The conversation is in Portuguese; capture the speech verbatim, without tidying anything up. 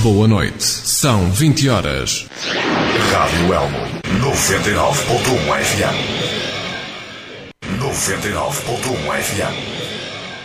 Boa noite. São vinte horas. Rádio Elmo noventa e nove ponto um F M. noventa e nove ponto um F M.